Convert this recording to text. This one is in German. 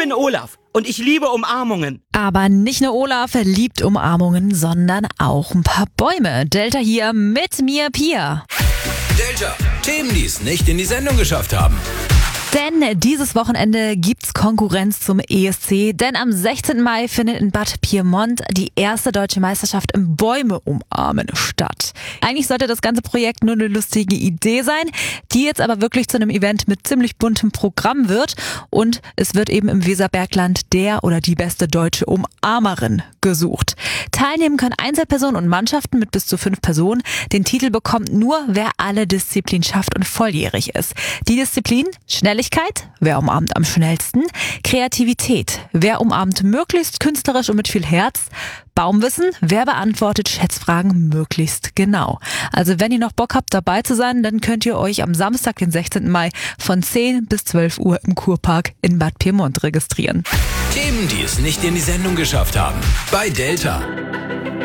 bin Olaf und ich liebe Umarmungen. Aber nicht nur Olaf liebt Umarmungen, sondern auch ein paar Bäume. Delta hier mit mir, Pia. Delta, Themen, die es nicht in die Sendung geschafft haben. Denn dieses Wochenende gibt's Konkurrenz zum ESC, denn am 16. Mai findet in Bad Pyrmont die erste deutsche Meisterschaft im Bäume umarmen statt. Eigentlich sollte das ganze Projekt nur eine lustige Idee sein, die jetzt aber wirklich zu einem Event mit ziemlich buntem Programm wird, und es wird eben im Weserbergland der oder die beste deutsche Umarmerin gesucht. Teilnehmen können Einzelpersonen und Mannschaften mit bis zu 5 Personen. Den Titel bekommt nur, wer alle Disziplinen schafft und volljährig ist. Die Disziplin: Schnelligkeit, wer umarmt am schnellsten; Kreativität, wer umarmt möglichst künstlerisch und mit viel Herz; Baumwissen, wer beantwortet Schätzfragen möglichst genau. Also wenn ihr noch Bock habt, dabei zu sein, dann könnt ihr euch am Samstag, den 16. Mai von 10 bis 12 Uhr im Kurpark in Bad Pyrmont registrieren. Themen, die es nicht in die Sendung geschafft haben. Bei Delta.